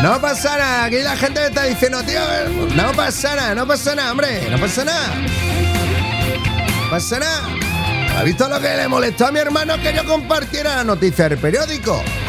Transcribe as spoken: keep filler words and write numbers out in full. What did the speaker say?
No pasa nada, aquí la gente me está diciendo, tío, no pasa nada, no pasa nada, hombre, no pasa nada. No pasa nada. ¿Has visto lo que le molestó a mi hermano que yo compartiera la noticia del periódico?